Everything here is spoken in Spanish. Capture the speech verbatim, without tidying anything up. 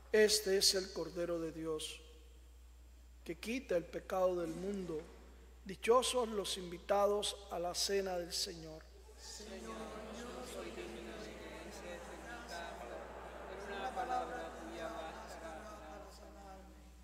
Este es el Cordero de Dios, que quita el pecado del mundo. Dichosos los invitados a la cena del Señor. Señor,